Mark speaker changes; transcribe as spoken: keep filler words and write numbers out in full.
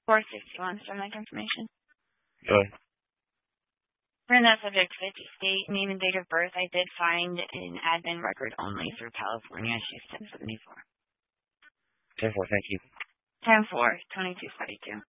Speaker 1: four sixty-one, stomach information.
Speaker 2: Go ahead.
Speaker 1: For that subject, fifty state, name and date of birth, I did find an admin record only through California. She's ten seventy-four.
Speaker 2: ten four, thank you.
Speaker 1: ten four, twenty-two forty-two.